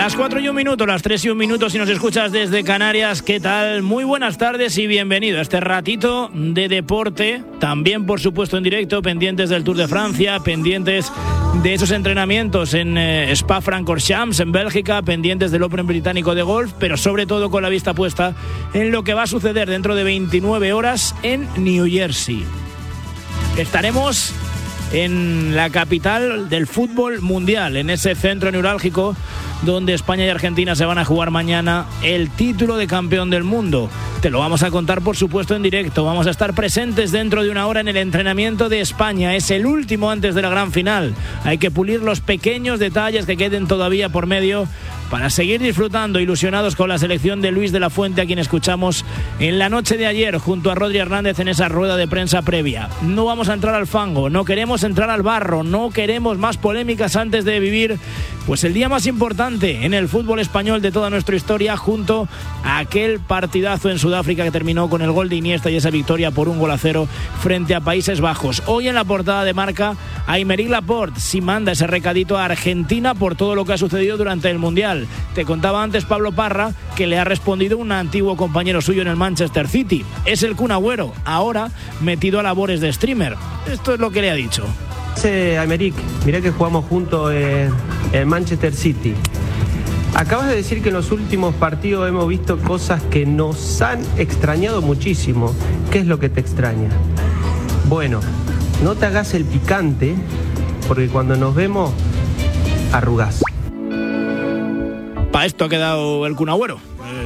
Las 4 y 1 minuto, las 3 y 1 minuto si nos escuchas desde Canarias. ¿Qué tal? Muy buenas tardes y bienvenido a este ratito de deporte. También, por supuesto, en directo, pendientes del Tour de Francia, pendientes de esos entrenamientos en Spa-Francorchamps, en Bélgica, pendientes del Open británico de golf, pero sobre todo con la vista puesta en lo que va a suceder dentro de 29 horas en New Jersey. Estaremos en la capital del fútbol mundial, en ese centro neurálgico donde España y Argentina se van a jugar mañana el título de campeón del mundo. Te lo vamos a contar, por supuesto, en directo. Vamos a estar presentes dentro de una hora en el entrenamiento de España. Es el último antes de la gran final. Hay que pulir los pequeños detalles que queden todavía por medio para seguir disfrutando, ilusionados con la selección de Luis de la Fuente, a quien escuchamos en la noche de ayer junto a Rodri Hernández en esa rueda de prensa previa. No vamos a entrar al fango, no queremos entrar al barro, no queremos más polémicas antes de vivir pues el día más importante en el fútbol español de toda nuestra historia, junto a aquel partidazo en Sudáfrica que terminó con el gol de Iniesta y esa victoria por 1-0 frente a Países Bajos. Hoy en la portada de Marca, Aymeric Laporte sí manda ese recadito a Argentina por todo lo que ha sucedido durante el Mundial. Te contaba antes Pablo Parra que le ha respondido un antiguo compañero suyo en el Manchester City. Es el Kun Agüero, ahora metido a labores de streamer. Esto es lo que le ha dicho. Aymeric, mirá que jugamos juntos en Manchester City. Acabas de decir que en los últimos partidos hemos visto cosas que nos han extrañado muchísimo. ¿Qué es lo que te extraña? Bueno, no te hagas el picante, porque cuando nos vemos, arrugás. Para esto ha quedado el Kun Agüero.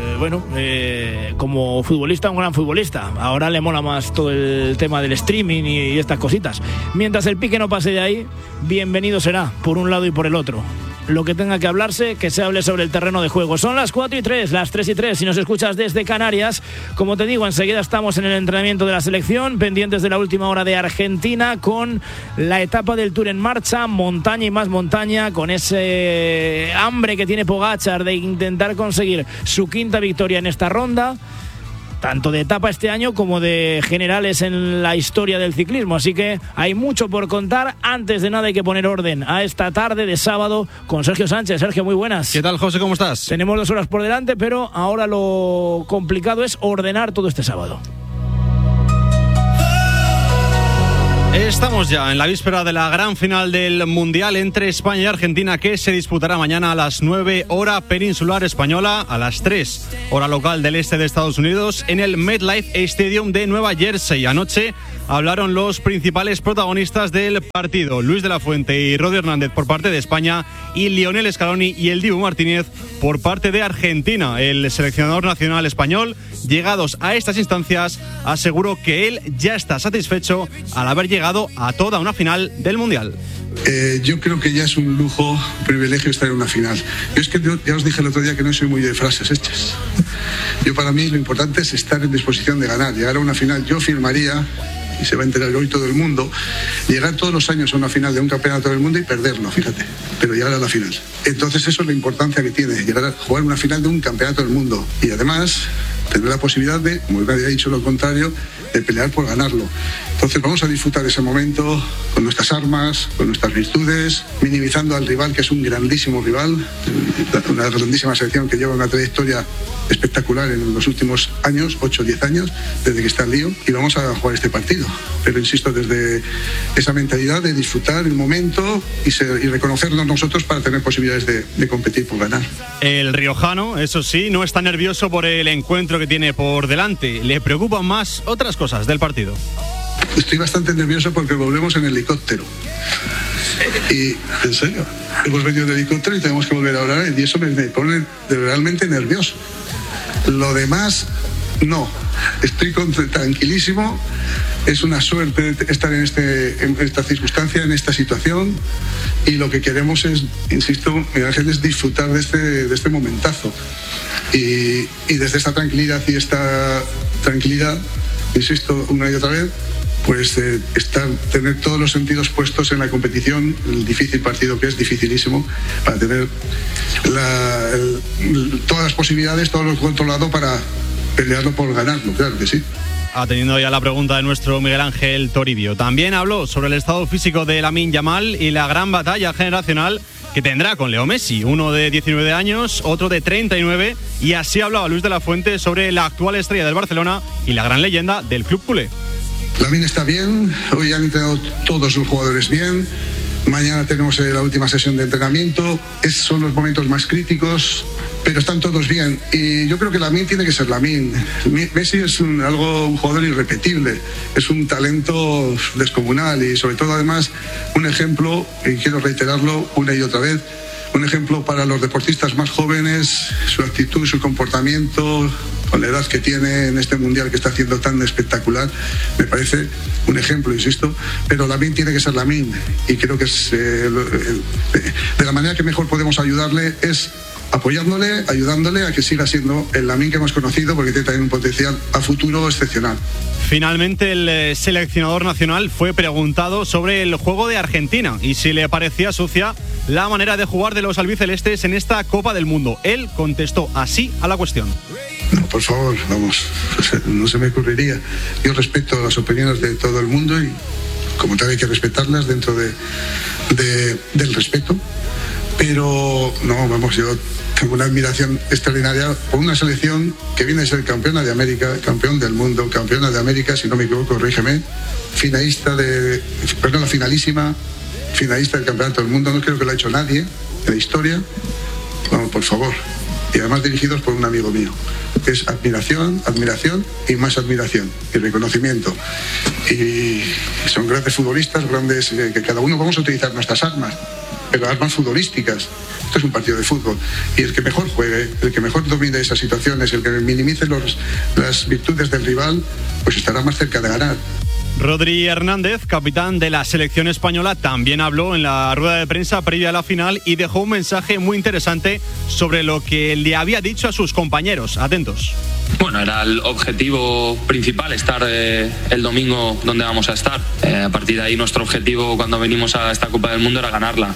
Como futbolista, un gran futbolista. Ahora le mola más todo el tema del streaming y estas cositas. Mientras el pique no pase de ahí, bienvenido será, por un lado y por el otro. Lo que tenga que hablarse, que se hable sobre el terreno de juego. Son las 4 y 3, las 3 y 3, si nos escuchas desde Canarias. Como te digo, enseguida estamos en el entrenamiento de la selección, pendientes de la última hora de Argentina, con la etapa del Tour en marcha, montaña y más montaña, con ese hambre que tiene Pogačar de intentar conseguir su quinta victoria en esta ronda, tanto de etapa este año como de generales en la historia del ciclismo. Así que hay mucho por contar. Antes de nada hay que poner orden a esta tarde de sábado con Sergio Sánchez. Sergio, muy buenas. ¿Qué tal, José? ¿Cómo estás? Tenemos 2 horas por delante, pero ahora lo complicado es ordenar todo este sábado. Estamos ya en la víspera de la gran final del Mundial entre España y Argentina, que se disputará mañana a las 9 hora peninsular española, a las 3 hora local del este de Estados Unidos, en el MetLife Stadium de Nueva Jersey. Anoche hablaron los principales protagonistas del partido, Luis de la Fuente y Rodri Hernández por parte de España y Lionel Scaloni y el Dibu Martínez por parte de Argentina. El seleccionador nacional español, llegados a estas instancias, aseguró que él ya está satisfecho al haber llegado a toda una final del Mundial. Yo creo que ya es un lujo, un privilegio estar en una final. Yo es que ya os dije el otro día que no soy muy de frases hechas. Yo, para mí, lo importante es estar en disposición de ganar. Llegar a una final, yo firmaría, y se va a enterar hoy todo el mundo, llegar todos los años a una final de un campeonato del mundo y perderlo, fíjate, pero llegar a la final. Entonces eso es la importancia que tiene, llegar a jugar una final de un campeonato del mundo y además tener la posibilidad de, como nadie ha dicho lo contrario, de pelear por ganarlo. Entonces vamos a disfrutar ese momento con nuestras armas, con nuestras virtudes, minimizando al rival, que es un grandísimo rival, una grandísima selección que lleva una trayectoria espectacular en los últimos años, 8 o 10 años, desde que está el lío, y vamos a jugar este partido. Pero insisto, desde esa mentalidad de disfrutar el momento y reconocernos nosotros para tener posibilidades de competir por ganar. El riojano, eso sí, no está nervioso por el encuentro que tiene por delante. Le preocupan más otras cosas del partido. Estoy bastante nervioso porque volvemos en helicóptero. Y, en serio, hemos venido en helicóptero y tenemos que volver a hablar y eso me pone realmente nervioso. Lo demás, no. Estoy tranquilísimo. Es una suerte estar en esta circunstancia, en esta situación, y lo que queremos es, insisto, Miguel Ángel, es disfrutar de este momentazo. Y desde esta tranquilidad insisto una y otra vez, pues tener todos los sentidos puestos en la competición, el difícil partido que es dificilísimo, para tener todas las posibilidades, todo lo controlado para pelearlo por ganarlo, claro que sí. Atendiendo ya la pregunta de nuestro Miguel Ángel Toribio. También habló sobre el estado físico de Lamine Yamal y la gran batalla generacional que tendrá con Leo Messi, uno de 19 años, otro de 39, y así hablaba Luis de la Fuente sobre la actual estrella del Barcelona y la gran leyenda del club culé. Lamine está bien, hoy han entrenado todos los jugadores bien, mañana tenemos la última sesión de entrenamiento, esos son los momentos más críticos, pero están todos bien, y yo creo que Lamine tiene que ser Lamine. Messi es un jugador irrepetible, es un talento descomunal y sobre todo además un ejemplo, y quiero reiterarlo una y otra vez, un ejemplo para los deportistas más jóvenes, su actitud, su comportamiento, con la edad que tiene en este mundial que está haciendo tan espectacular, me parece un ejemplo, insisto, pero Lamine tiene que ser Lamine, y creo que es, de la manera que mejor podemos ayudarle es apoyándole, ayudándole a que siga siendo el Lamine que hemos conocido, porque tiene también un potencial a futuro excepcional. Finalmente, el seleccionador nacional fue preguntado sobre el juego de Argentina y si le parecía sucia la manera de jugar de los albicelestes en esta Copa del Mundo. Él contestó así a la cuestión. No, por favor, vamos, no se me ocurriría. Yo respeto las opiniones de todo el mundo y como tal hay que respetarlas dentro del respeto, pero no, vamos, yo tengo una admiración extraordinaria por una selección que viene a ser campeona de América, campeón del mundo, campeona de América, si no me equivoco, corrígeme, finalísima finalista del campeonato del mundo, no creo que lo ha hecho nadie en la historia, vamos, por favor, y además dirigidos por un amigo mío. Es admiración y más admiración y reconocimiento. Y son grandes futbolistas, grandes, que cada uno vamos a utilizar nuestras armas, pero armas futbolísticas. Esto es un partido de fútbol. Y el que mejor juegue, el que mejor domine esas situaciones, el que minimice las virtudes del rival, pues estará más cerca de ganar. Rodri Hernández, capitán de la selección española, también habló en la rueda de prensa previa a la final y dejó un mensaje muy interesante sobre lo que le había dicho a sus compañeros. Atentos. Bueno, era el objetivo principal, estar el domingo donde vamos a estar. A partir de ahí nuestro objetivo cuando venimos a esta Copa del Mundo era ganarla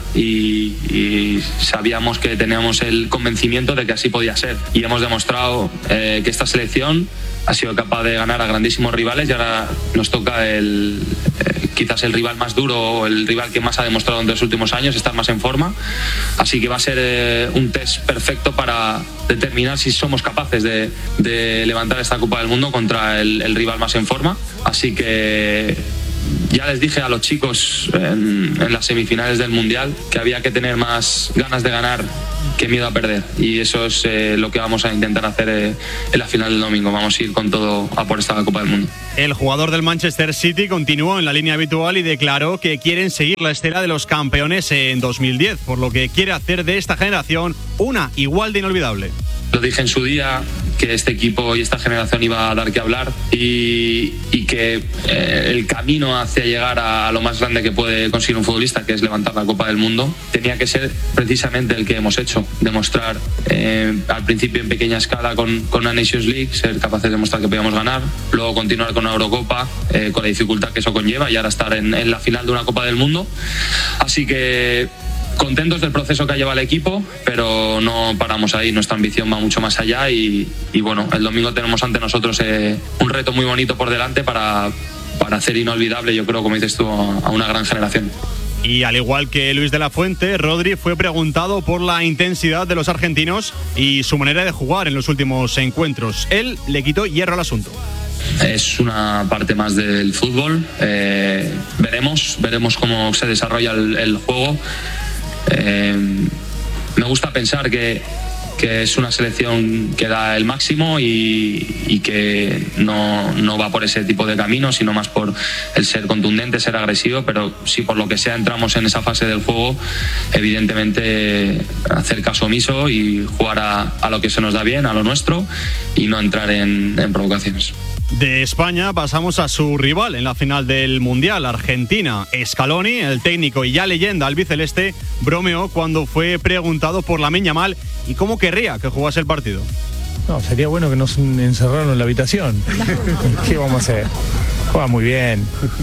y sabíamos que teníamos el convencimiento de que así podía ser. Y hemos demostrado que esta selección ha sido capaz de ganar a grandísimos rivales y ahora nos toca quizás el rival más duro o el rival que más ha demostrado en los últimos años estar más en forma, así que va a ser un test perfecto para determinar si somos capaces de levantar esta Copa del Mundo contra el rival más en forma, así que ya les dije a los chicos en las semifinales del Mundial que había que tener más ganas de ganar que miedo a perder, y eso es lo que vamos a intentar hacer en la final del domingo. Vamos a ir con todo a por esta Copa del Mundo. El jugador del Manchester City continuó en la línea habitual y declaró que quieren seguir la estela de los campeones en 2010, por lo que quiere hacer de esta generación una igual de inolvidable. Lo dije en su día, que este equipo y esta generación iba a dar que hablar y que el camino hacia llegar a lo más grande que puede conseguir un futbolista, que es levantar la Copa del Mundo, tenía que ser precisamente el que hemos hecho. Demostrar al principio en pequeña escala con una Nations League, ser capaces de demostrar que podíamos ganar, luego continuar con una Eurocopa, con la dificultad que eso conlleva, y ahora estar en la final de una Copa del Mundo. Así que contentos del proceso que ha llevado el equipo, pero no paramos ahí, nuestra ambición va mucho más allá y bueno, el domingo tenemos ante nosotros un reto muy bonito por delante para hacer inolvidable, yo creo, como dices tú, a una gran generación. Y al igual que Luis de la Fuente, Rodri fue preguntado por la intensidad de los argentinos y su manera de jugar en los últimos encuentros. Él le quitó hierro al asunto. Es una parte más del fútbol, veremos cómo se desarrolla el juego. Me gusta pensar que es una selección que da el máximo y que no va por ese tipo de camino, sino más por el ser contundente, ser agresivo, pero si por lo que sea entramos en esa fase del juego, evidentemente hacer caso omiso y jugar a lo que se nos da bien, a lo nuestro, y no entrar en provocaciones. De España pasamos a su rival en la final del Mundial, Argentina. Scaloni, el técnico y ya leyenda albiceleste, bromeó cuando fue preguntado por Lamine Yamal y cómo querría que jugase el partido. No, sería bueno que nos encerraran en la habitación. ¿Qué vamos a hacer? Juega muy bien,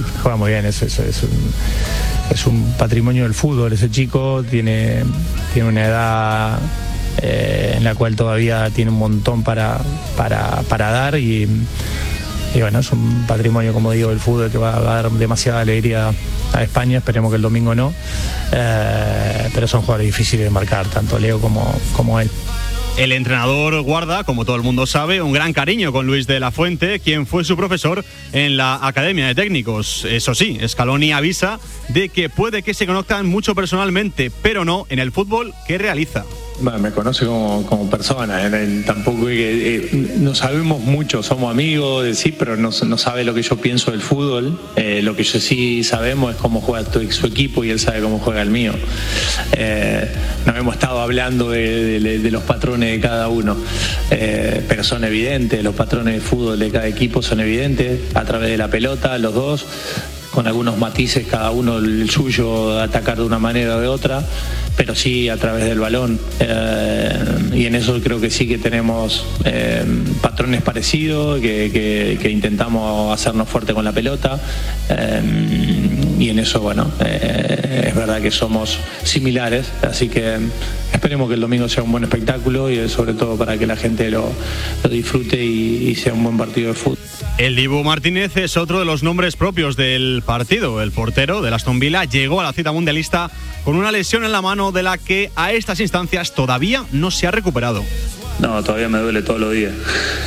es un patrimonio del fútbol. Ese chico tiene una edad en la cual todavía tiene un montón para dar y bueno, es un patrimonio, como digo, del fútbol que va a dar demasiada alegría a España, esperemos que el domingo no, pero son jugadores difíciles de marcar, tanto Leo como él. El entrenador guarda, como todo el mundo sabe, un gran cariño con Luis de la Fuente, quien fue su profesor en la Academia de Técnicos. Eso sí, Scaloni avisa de que puede que se conozcan mucho personalmente, pero no en el fútbol que realiza. Bueno, me conoce como persona, tampoco no sabemos mucho, somos amigos, sí, pero no sabe lo que yo pienso del fútbol. Lo que yo sí sabemos es cómo juega su equipo y él sabe cómo juega el mío. No hemos estado hablando de los patrones de cada uno, pero son evidentes, los patrones de fútbol de cada equipo son evidentes a través de la pelota, los dos, con algunos matices, cada uno el suyo, atacar de una manera o de otra, pero sí a través del balón. Y en eso creo que sí que tenemos patrones parecidos, que intentamos hacernos fuerte con la pelota. Y en eso, bueno, es verdad que somos similares, así que esperemos que el domingo sea un buen espectáculo y sobre todo para que la gente lo disfrute y sea un buen partido de fútbol. El Dibu Martínez es otro de los nombres propios del partido. El portero del Aston Villa llegó a la cita mundialista con una lesión en la mano de la que a estas instancias todavía no se ha recuperado. No, todavía me duele todos los días.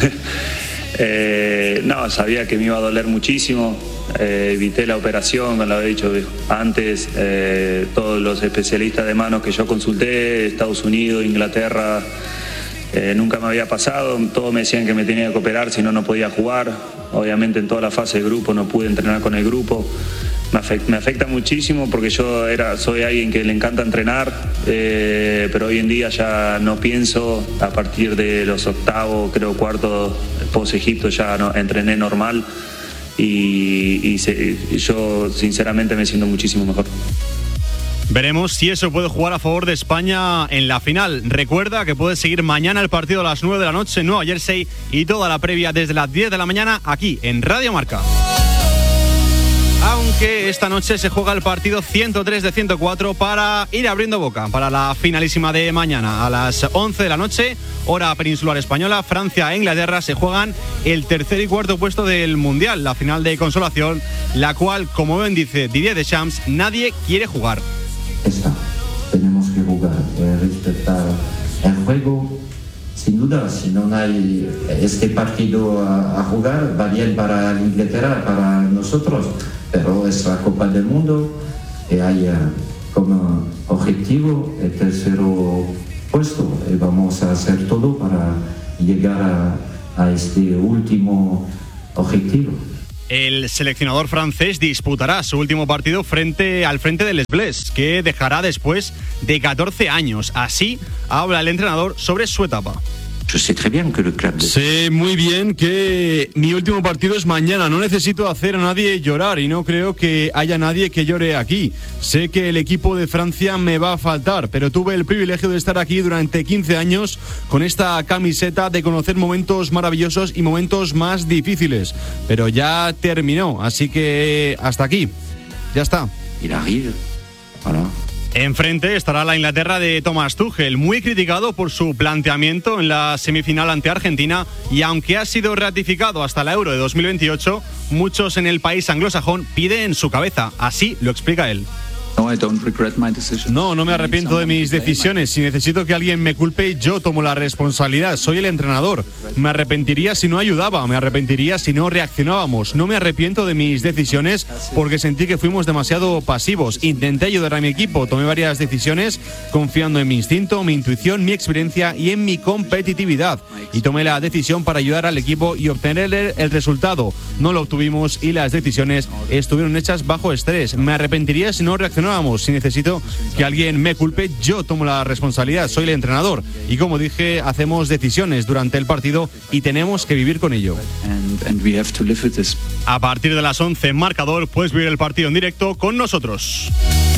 No, sabía que me iba a doler muchísimo. Evité la operación, como lo había dicho antes. Todos los especialistas de manos que yo consulté, Estados Unidos, Inglaterra, nunca me había pasado. Todos me decían que me tenía que operar, si no, no podía jugar. Obviamente en toda la fase de grupo no pude entrenar con el grupo. Me afecta muchísimo porque yo soy alguien que le encanta entrenar, pero hoy en día ya no pienso. A partir de los octavos, creo cuartos, post Egipto ya no, entrené normal y yo sinceramente me siento muchísimo mejor. Veremos si eso puede jugar a favor de España en la final. Recuerda que puedes seguir mañana el partido a las 9 de la noche en Nueva Jersey y toda la previa desde las 10 de la mañana aquí en Radio Marca. Aunque esta noche se juega el partido 103 de 104 para ir abriendo boca para la finalísima de mañana. A las 11 de la noche, hora peninsular española, Francia e Inglaterra se juegan el tercer y cuarto puesto del Mundial, la final de consolación, la cual, como bien dice Didier Deschamps, nadie quiere jugar. Tenemos que jugar, respetar el juego. Sin duda, si no hay este partido a jugar, va bien para Inglaterra, para nosotros, pero es la Copa del Mundo y hay como objetivo el tercero puesto y vamos a hacer todo para llegar a este último objetivo. El seleccionador francés disputará su último partido al frente del Les Bleus, que dejará después de 14 años. Así habla el entrenador sobre su etapa. Sé muy bien que mi último partido es mañana. No necesito hacer a nadie llorar y no creo que haya nadie que llore aquí. Sé que el equipo de Francia me va a faltar, pero tuve el privilegio de estar aquí durante 15 años con esta camiseta, de conocer momentos maravillosos y momentos más difíciles. Pero ya terminó, así que hasta aquí. Ya está. Enfrente estará la Inglaterra de Thomas Tuchel, muy criticado por su planteamiento en la semifinal ante Argentina, y aunque ha sido ratificado hasta la Euro de 2028, muchos en el país anglosajón piden su cabeza. Así lo explica él. No me arrepiento de mis decisiones. Si necesito que alguien me culpe, yo tomo la responsabilidad. Soy el entrenador. Me arrepentiría si no ayudaba, me arrepentiría si no reaccionábamos. No me arrepiento de mis decisiones porque sentí que fuimos demasiado pasivos. Intenté ayudar a mi equipo, tomé varias decisiones confiando en mi instinto, mi intuición, mi experiencia y en mi competitividad. Y tomé la decisión para ayudar al equipo y obtener el resultado. No lo obtuvimos y las decisiones estuvieron hechas bajo estrés. Me arrepentiría si no reaccionábamos. Si necesito que alguien me culpe, yo tomo la responsabilidad. Soy el entrenador y, como dije, hacemos decisiones durante el partido y tenemos que vivir con ello. A partir de las 11 en Marcador puedes vivir el partido en directo con nosotros.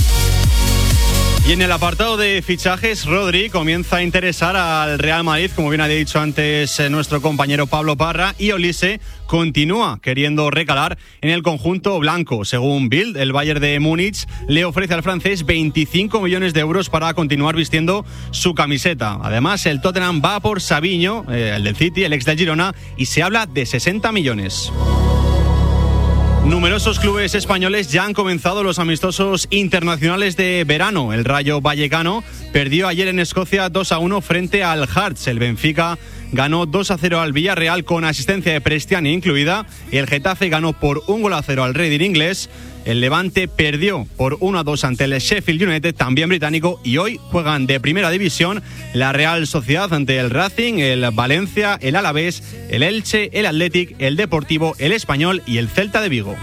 Y en el apartado de fichajes, Rodri comienza a interesar al Real Madrid, como bien ha dicho antes nuestro compañero Pablo Parra, y Olise continúa queriendo recalar en el conjunto blanco. Según Bild, el Bayern de Múnich le ofrece al francés 25 millones de euros para continuar vistiendo su camiseta. Además, el Tottenham va por Savinho, el del City, el ex del Girona, y se habla de 60 millones. Numerosos clubes españoles ya han comenzado los amistosos internacionales de verano. El Rayo Vallecano perdió ayer en Escocia 2-1 frente al Hearts. El Benfica ganó 2-0 al Villarreal con asistencia de Prestiani incluida. El Getafe ganó por 1-0 al Reading inglés. El Levante perdió por 1-2 ante el Sheffield United, también británico, y hoy juegan de primera división la Real Sociedad ante el Racing, el Valencia, el Alavés, el Elche, el Athletic, el Deportivo, el Español y el Celta de Vigo.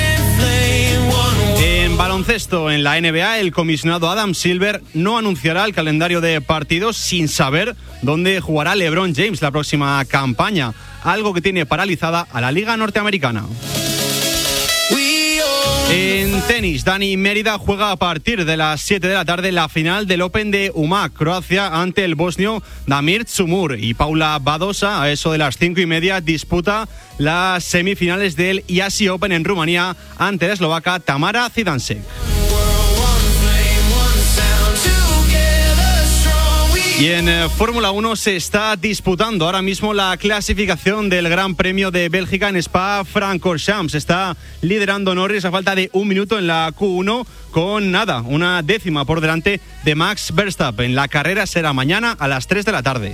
En baloncesto, en la NBA, el comisionado Adam Silver no anunciará el calendario de partidos sin saber dónde jugará LeBron James la próxima campaña, algo que tiene paralizada a la Liga Norteamericana. En tenis, Dani Mérida juega a partir de las 7 de la tarde la final del Open de Umag, Croacia, ante el bosnio Damir Dzumhur, y Paula Badosa, a eso de las 5:30, disputa las semifinales del IASI Open en Rumanía ante la eslovaca Tamara Zidansek. Y en Fórmula 1 se está disputando ahora mismo la clasificación del Gran Premio de Bélgica en Spa-Francorchamps. Está liderando Norris a falta de 1 minuto en la Q1 con nada, 1/10 por delante de Max Verstappen. La carrera será mañana a las 3 de la tarde.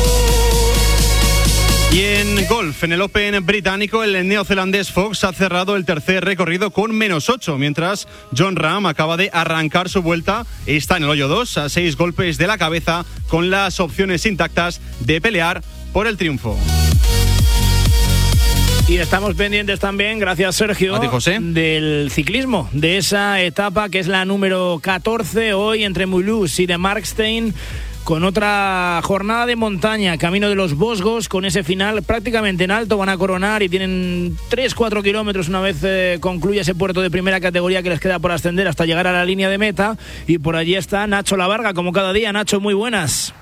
Y en golf, en el Open británico, el neozelandés Fox ha cerrado el tercer recorrido con -8, mientras Jon Rahm acaba de arrancar su vuelta y está en el hoyo 2 a 6 golpes de la cabeza, con las opciones intactas de pelear por el triunfo. Y estamos pendientes también, gracias Sergio, a ti, José, del ciclismo, de esa etapa que es la número 14 hoy entre Mulhouse y de Markstein, con otra jornada de montaña, camino de los Vosgos, con ese final prácticamente en alto. Van a coronar y tienen 3-4 kilómetros una vez concluye ese puerto de primera categoría que les queda por ascender hasta llegar a la línea de meta. Y por allí está Nacho Lavarga, como cada día. Nacho, muy buenas.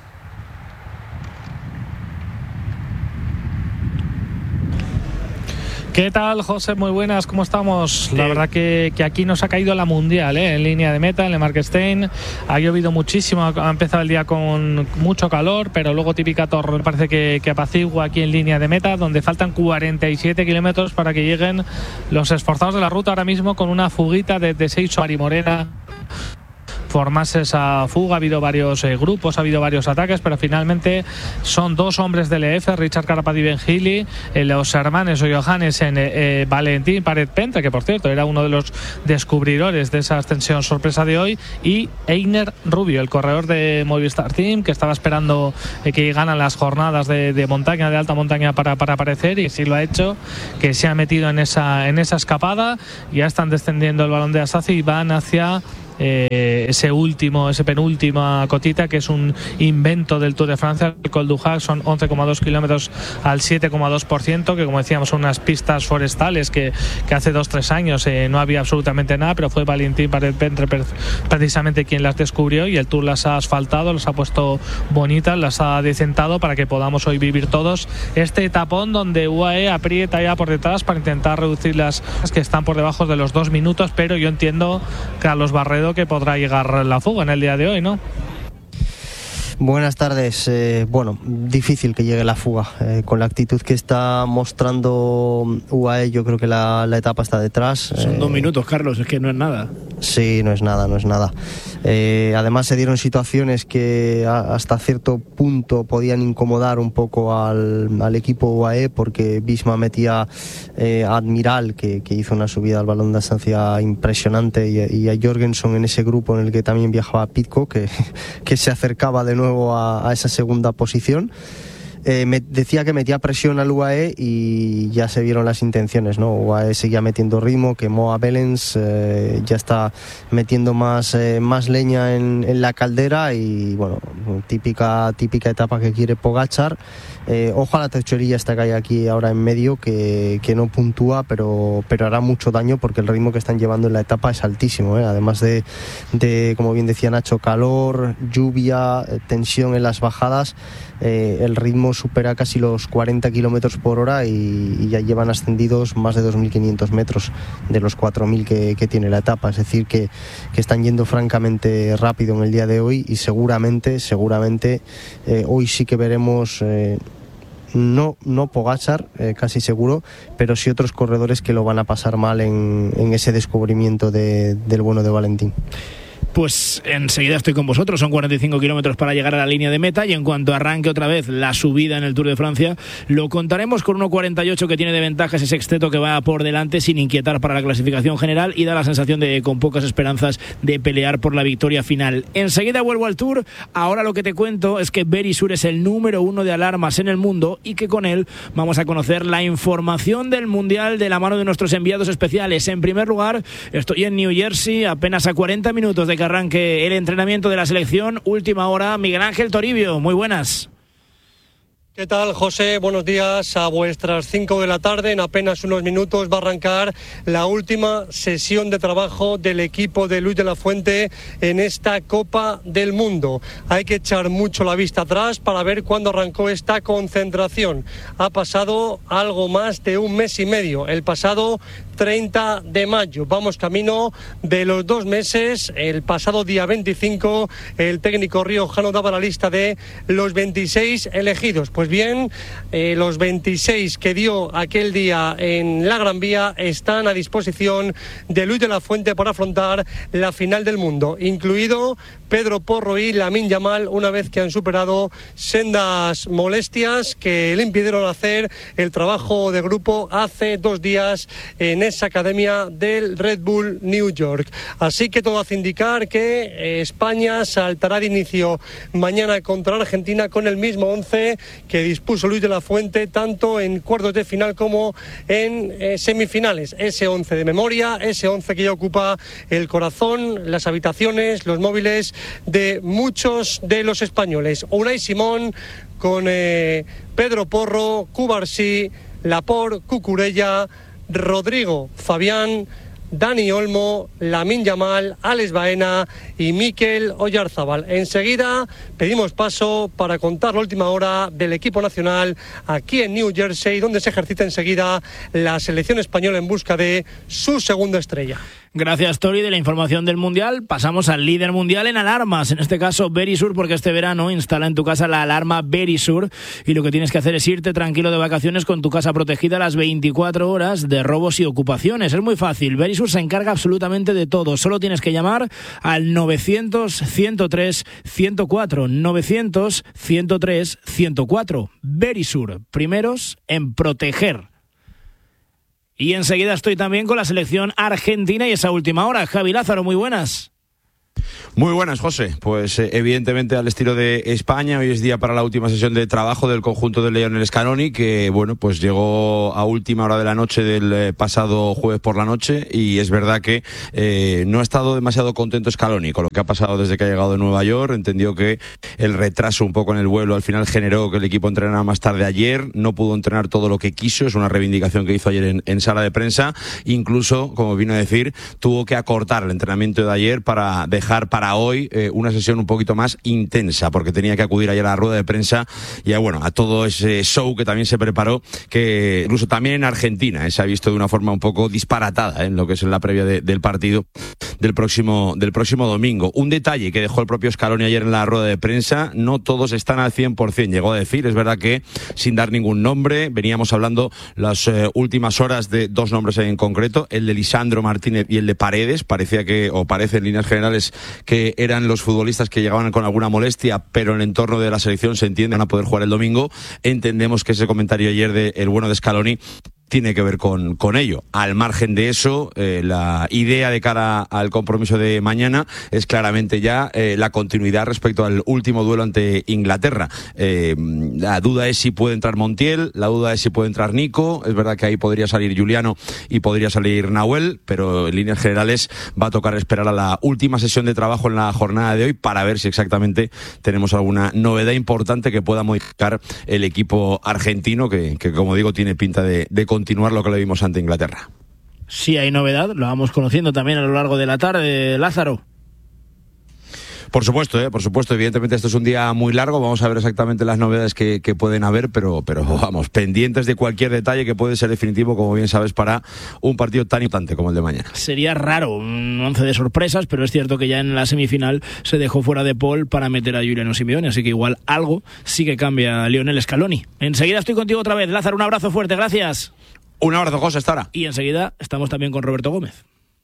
¿Qué tal, José? Muy buenas, ¿cómo estamos? La verdad que aquí nos ha caído la mundial, en línea de meta, en el Markstein. Ha llovido muchísimo, ha empezado el día con mucho calor, pero luego típica torre parece que apacigua aquí en línea de meta, donde faltan 47 kilómetros para que lleguen los esforzados de la ruta ahora mismo, con una fuguita de 6 Marimorena. Formarse esa fuga, ha habido varios grupos, ha habido varios ataques, pero finalmente son 2 hombres del EF, Richard Carapaz y Ben Healy, los hermanos Johannes en Valentín Paret-Pentre, que por cierto era uno de los descubridores de esa ascensión sorpresa de hoy, y Einer Rubio, el corredor de Movistar Team, que estaba esperando que ganan las jornadas de montaña, de alta montaña para aparecer, y sí lo ha hecho, que se ha metido en esa escapada. Ya están descendiendo el Balón de Asazi y van hacia ese penúltima cotita, que es un invento del Tour de Francia, el Col du Hac. Son 11,2 kilómetros al 7,2%, que como decíamos son unas pistas forestales que hace 2-3 años no había absolutamente nada, pero fue Valentín Paret-Pentre precisamente quien las descubrió, y el Tour las ha asfaltado, las ha puesto bonitas, las ha decentado para que podamos hoy vivir todos este etapón donde UAE aprieta ya por detrás para intentar reducir las que están por debajo de los 2 minutos, pero yo entiendo, Carlos Barredo, que podrá llegar la fuga en el día de hoy, ¿no? Buenas tardes. Bueno, difícil que llegue la fuga. Con la actitud que está mostrando UAE, yo creo que la etapa está detrás. Son 2 minutos, Carlos, es que no es nada. Sí, no es nada. Además se dieron situaciones que hasta cierto punto podían incomodar un poco al equipo UAE, porque Visma metía a Admiral, que hizo una subida al Balón de Asancia impresionante, y a Jorgensen en ese grupo en el que también viajaba Pitco, que se acercaba de nuevo a esa segunda posición. Me decía que metía presión al UAE y ya se vieron las intenciones, ¿no? UAE seguía metiendo ritmo, quemó a Belens, ya está metiendo más leña en la caldera, y bueno, típica etapa que quiere Pogačar. Ojo a la techerilla esta que hay aquí ahora en medio, que no puntúa, pero hará mucho daño, porque el ritmo que están llevando en la etapa es altísimo, además de, como bien decía Nacho, calor, lluvia, tensión en las bajadas. El ritmo supera casi los 40 kilómetros por hora y ya llevan ascendidos más de 2.500 metros de los 4.000 que tiene la etapa. Es decir, que están yendo francamente rápido en el día de hoy, y seguramente hoy sí que veremos no Pogačar, casi seguro, pero sí otros corredores que lo van a pasar mal en ese descubrimiento del bueno de Valentín. Pues enseguida estoy con vosotros. Son 45 kilómetros para llegar a la línea de meta, y en cuanto arranque otra vez la subida en el Tour de Francia, lo contaremos con 1.48 que tiene de ventaja ese sexteto que va por delante sin inquietar para la clasificación general, y da la sensación de con pocas esperanzas de pelear por la victoria final. Enseguida vuelvo al Tour. Ahora lo que te cuento es que Verisur es el número 1 de alarmas en el mundo, y que con él vamos a conocer la información del Mundial de la mano de nuestros enviados especiales. En primer lugar, estoy en New Jersey, apenas a 40 minutos de que arranque el entrenamiento de la selección. Última hora, Miguel Ángel Toribio, muy buenas. ¿Qué tal, José? Buenos días. A vuestras 5 de la tarde, en apenas unos minutos, va a arrancar la última sesión de trabajo del equipo de Luis de la Fuente en esta Copa del Mundo. Hay que echar mucho la vista atrás para ver cuándo arrancó esta concentración. Ha pasado algo más de un mes y medio, el pasado 30 de mayo. Vamos camino de los 2 meses. El pasado día 25, el técnico riojano daba la lista de los 26 elegidos. Pues bien, los 26 que dio aquel día en la Gran Vía están a disposición de Luis de la Fuente para afrontar la final del mundo, incluido Pedro Porro y Lamine Yamal, una vez que han superado sendas molestias que le impidieron hacer el trabajo de grupo hace 2 días en esa academia del Red Bull New York. Así que todo hace indicar que España saltará de inicio mañana contra Argentina con el mismo 11 que dispuso Luis de la Fuente tanto en cuartos de final como en semifinales. Ese 11 de memoria, ese 11 que ya ocupa el corazón, las habitaciones, los móviles de muchos de los españoles. Unai Simón con Pedro Porro, Cubarsí, Laporte, Cucurella, Rodrigo, Fabián, Dani Olmo, Lamine Yamal, Alex Baena y Mikel Oyarzábal. Enseguida pedimos paso para contar la última hora del equipo nacional aquí en New Jersey, donde se ejercita enseguida la selección española en busca de su segunda estrella. Gracias, Tori. De la información del Mundial pasamos al líder mundial en alarmas, en este caso Verisur, porque este verano instala en tu casa la alarma Verisur, y lo que tienes que hacer es irte tranquilo de vacaciones con tu casa protegida a las 24 horas de robos y ocupaciones. Es muy fácil, Verisur se encarga absolutamente de todo. Solo tienes que llamar al 900-103-104, 900-103-104. Verisur, primeros en proteger. Y enseguida estoy también con la selección argentina y esa última hora. Javi Lázaro, muy buenas. Muy buenas, José. Pues evidentemente al estilo de España, hoy es día para la última sesión de trabajo del conjunto de Lionel Scaloni, que bueno, pues llegó a última hora de la noche del pasado jueves por la noche, y es verdad que no ha estado demasiado contento Scaloni con lo que ha pasado desde que ha llegado de Nueva York. Entendió que el retraso un poco en el vuelo al final generó que el equipo entrenara más tarde ayer, no pudo entrenar todo lo que quiso, es una reivindicación que hizo ayer en sala de prensa. Incluso, como vino a decir, tuvo que acortar el entrenamiento de ayer para dejar para hoy una sesión un poquito más intensa, porque tenía que acudir ayer a la rueda de prensa y a todo ese show que también se preparó, que incluso también en Argentina se ha visto de una forma un poco disparatada en lo que es en la previa del partido del próximo domingo. Un detalle que dejó el propio Scaloni ayer en la rueda de prensa: no todos están al 100%, llegó a decir. Es verdad que sin dar ningún nombre, veníamos hablando las últimas horas de 2 nombres en concreto, el de Lisandro Martínez y el de Paredes. Parece en líneas generales que eran los futbolistas que llegaban con alguna molestia, pero en el entorno de la selección se entiende van a poder jugar el domingo. Entendemos que ese comentario ayer el bueno de Scaloni tiene que ver con ello. Al margen de eso, la idea de cara al compromiso de mañana es claramente ya la continuidad respecto al último duelo ante Inglaterra. La duda es si puede entrar Montiel, la duda es si puede entrar Nico. Es verdad que ahí podría salir Juliano y podría salir Nahuel, pero en líneas generales va a tocar esperar a la última sesión de trabajo en la jornada de hoy para ver si exactamente tenemos alguna novedad importante que pueda modificar el equipo argentino, que como digo, tiene pinta de continuar lo que le vimos ante Inglaterra. Sí hay novedad, lo vamos conociendo también a lo largo de la tarde, Lázaro. Por supuesto, evidentemente esto es un día muy largo, vamos a ver exactamente las novedades que pueden haber, pero vamos, pendientes de cualquier detalle que puede ser definitivo, como bien sabes, para un partido tan importante como el de mañana. Sería raro un 11 de sorpresas, pero es cierto que ya en la semifinal se dejó fuera de Paul para meter a Giuliano Simeone, así que igual algo sí que cambia a Lionel Scaloni. Enseguida estoy contigo otra vez, Lázaro, un abrazo fuerte, gracias. Un abrazo, José, hasta ahora. Y enseguida estamos también con Roberto Gómez.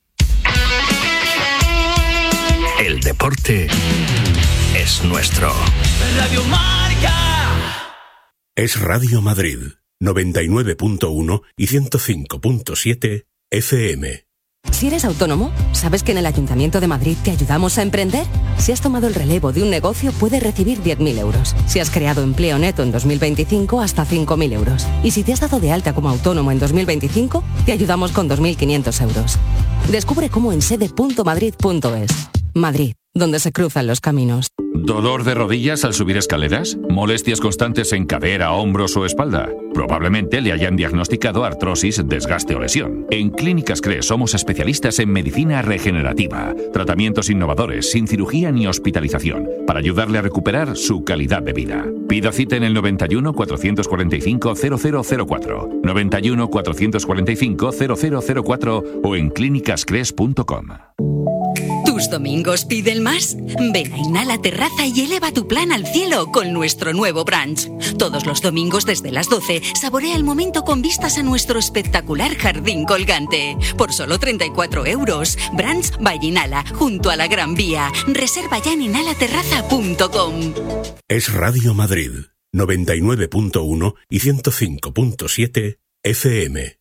El deporte es nuestro. Radio Marca. Es Radio Madrid, 99.1 y 105.7 FM. Si eres autónomo, ¿sabes que en el Ayuntamiento de Madrid te ayudamos a emprender? Si has tomado el relevo de un negocio, puedes recibir 10.000 euros. Si has creado empleo neto en 2025, hasta 5.000 euros. Y si te has dado de alta como autónomo en 2025, te ayudamos con 2.500 euros. Descubre cómo en sede.madrid.es. Madrid, donde se cruzan los caminos. ¿Dolor de rodillas al subir escaleras? ¿Molestias constantes en cadera, hombros o espalda? Probablemente le hayan diagnosticado artrosis, desgaste o lesión. En Clínicas CRES somos especialistas en medicina regenerativa, tratamientos innovadores, sin cirugía ni hospitalización, para ayudarle a recuperar su calidad de vida. Pida cita en el 91 445 0004, 91 445 0004 o en clínicascres.com. ¿Tus domingos piden más? Ven a Inhala Terraza y eleva tu plan al cielo con nuestro nuevo brunch. Todos los domingos desde las 12, saborea el momento con vistas a nuestro espectacular jardín colgante. Por solo 34 euros. Brunch by Inhala, junto a la Gran Vía. Reserva ya en inhalaterraza.com. Es Radio Madrid, 99.1 y 105.7 FM.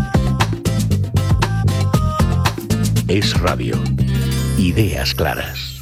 Es Radio. Ideas claras.